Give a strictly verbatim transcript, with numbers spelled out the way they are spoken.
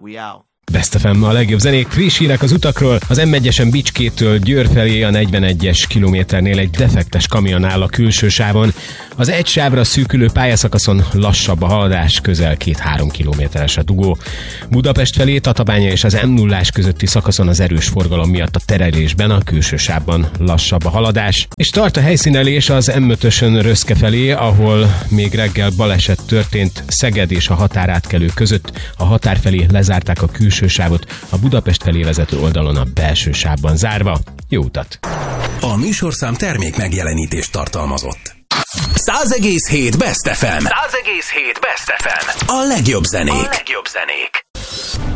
We out. Best ef em, a legjobb zenék, friss hírek az utakról. Az em egyesen Bicskétől Győr felé a negyvenegyes kilométernél egy defektes kamion áll a külső sávon. Az egy sávra szűkülő pályaszakaszon lassabb a haladás, közel két-három kilométeres a dugó. Budapest felé Tatabánya és az em nullás közötti szakaszon az erős forgalom miatt a terelésben a külső sávban lassabb a haladás. És tart a helyszínelés az em ötösön Röszke felé, ahol még reggel baleset történt Szeged és a határátkelő között. A határ felé lezárták a külső sávot, a Budapest felé vezető oldalon a belső sávban zárva. Jó utat! A műsorszám termék megjelenítést tartalmazott. száz egész hét Best ef em. száz egész hét Best ef em. A legjobb zenék. A legjobb zenék.